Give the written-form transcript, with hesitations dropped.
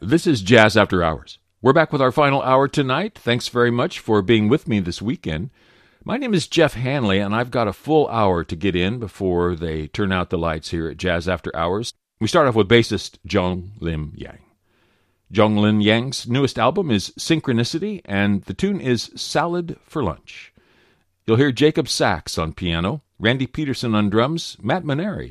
This is Jazz After Hours. We're back with our final hour tonight. Thanks very much for being with me this weekend. My name is Jeff Hanley, and I've got a full hour to get in before they turn out the lights here at Jazz After Hours. We start off with bassist Zhong Lim Yang. Zhong Lim Yang's newest album is Synchronicity, and the tune is Salad for Lunch. You'll hear Jacob Sachs on piano, Randy Peterson on drums, Matt Maneri